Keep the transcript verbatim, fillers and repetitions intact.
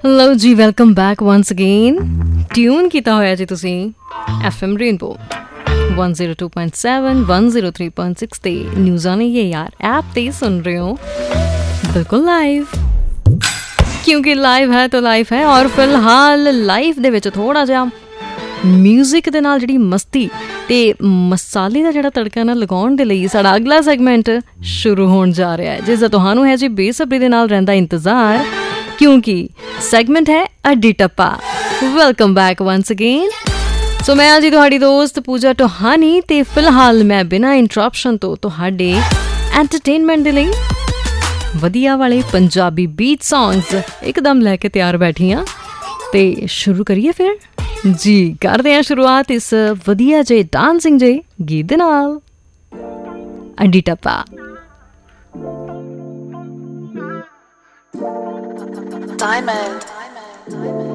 ਲਓ ਜੀ, welcome back ਵੰਸ again. Tune ਕੀਤਾ ਹੋਇਆ ਜੀ ਤੁਸੀਂ F M rainbow one oh two point seven, one oh three point six ਤੇ ਨਿਊਜ਼ਾਂ ਨੇ ਇਹ ਯਾਰ ਐਪ ਤੇ ਸੁਣ ਰਹੇ ਹੋ ਬਿਲਕੁਲ ਲਾਈਵ, ਕਿਉਂਕਿ ਲਾਈਵ ਹੈ ਤਾਂ ਲਾਈਫ ਹੈ। ਔਰ ਫਿਲਹਾਲ ਲਾਈਫ ਦੇ ਵਿੱਚ ਥੋੜ੍ਹਾ ਜਿਹਾ ਮਿਊਜ਼ਿਕ ਦੇ ਨਾਲ ਜਿਹੜੀ ਮਸਤੀ ਤੇ ਮਸਾਲੇ ਦਾ ਜਿਹੜਾ ਤੜਕਾ ਨਾ ਲਗਾਉਣ ਦੇ ਲਈ ਸਾਡਾ ਅਗਲਾ ਸੈਗਮੈਂਟ ਸ਼ੁਰੂ ਹੋਣ ਜਾ ਰਿਹਾ ਹੈ, ਜਿਸ ਦਾ ਤੁਹਾਨੂੰ ਹੈ ਜੀ ਬੇਸਬਰੀ ਦੇ ਨਾਲ ਰਹਿੰਦਾ ਇੰਤਜ਼ਾਰ, ਕਿਉਂਕਿ ਸੈਗਮੈਂਟ ਹੈ ਅੱਡੀ ਟੱਪਾ। Welcome back ਵੰਸ again. ਸੋ ਮੈਂ ਜੀ ਤੁਹਾਡੀ ਦੋਸਤ ਪੂਜਾ ਟੋਹਾਨੀ, ਤੇ ਫਿਲਹਾਲ ਮੈਂ ਬਿਨਾਂ ਇੰਟਰਪਸ਼ਨ ਤੋਂ ਤੁਹਾਡੇ ਐਂਟਰਟੇਨਮੈਂਟ ਦੇ ਲਈ ਵਧੀਆ ਵਾਲੇ ਪੰਜਾਬੀ ਬੀਟ ਸੌਂਗਸ ਇੱਕਦਮ ਲੈ ਕੇ ਤਿਆਰ ਬੈਠੀ ਹਾਂ। ਤੇ ਸ਼ੁਰੂ ਕਰੀਏ ਫਿਰ ਜੀ। ਕਰਦੇ ਹਾਂ ਸ਼ੁਰੂਆਤ ਇਸ ਵਧੀਆ ਜਿਹੇ ਡਾਂਸਿੰਗ ਜਿਹੇ ਗੀਤ ਦੇ ਨਾਲ, ਅੱਡੀ ਟੱਪਾ। Diamond.